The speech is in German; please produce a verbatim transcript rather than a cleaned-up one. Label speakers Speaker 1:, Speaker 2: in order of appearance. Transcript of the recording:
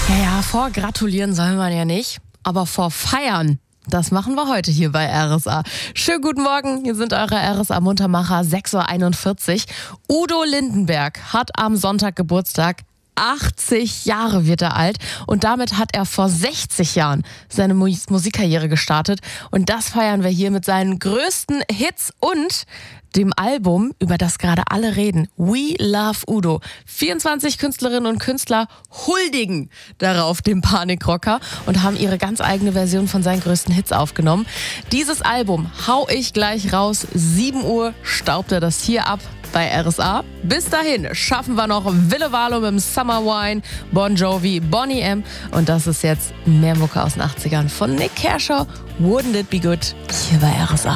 Speaker 1: Ja, ja, vorgratulieren soll man ja nicht, aber vorfeiern, das machen wir heute hier bei R S A. Schönen guten Morgen, hier sind eure R S A-Muntermacher, sechs Uhr einundvierzig. Udo Lindenberg hat am Sonntag Geburtstag. achtzig Jahre wird er alt und damit hat er vor sechzig Jahren seine Mus- Musikkarriere gestartet. Und das feiern wir hier mit seinen größten Hits und dem Album, über das gerade alle reden, We Love Udo. vierundzwanzig Künstlerinnen und Künstler huldigen darauf dem Panikrocker und haben ihre ganz eigene Version von seinen größten Hits aufgenommen. Dieses Album hau ich gleich raus. sieben Uhr staubt er das hier ab bei R S A. Bis dahin schaffen wir noch Wille Valo mit dem Summer Wine, Bon Jovi, Boney M. Und das ist jetzt mehr Mucke aus den achtzigern von Nick Kershaw. Wouldn't it be good? Hier bei R S A.